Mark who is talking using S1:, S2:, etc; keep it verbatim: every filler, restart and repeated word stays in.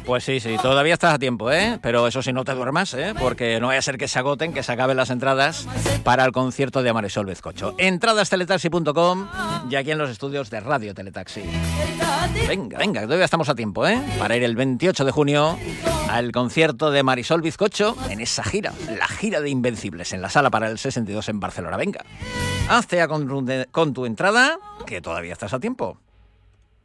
S1: Pues sí, sí, todavía estás a tiempo, ¿eh? Pero eso sí, no te duermas, ¿eh? Porque no vaya a ser que se agoten, que se acaben las entradas para el concierto de Marisol Bizcocho. Entradas teletaxi punto com y aquí en los estudios de Radio Teletaxi. Venga, venga, todavía estamos a tiempo, ¿eh? Para ir el veintiocho de junio al concierto de Marisol Bizcocho en esa gira, la gira de Invencibles, en la Sala para el sesenta y dos en Barcelona. Venga, hazte ya con, con tu entrada, que todavía estás a tiempo.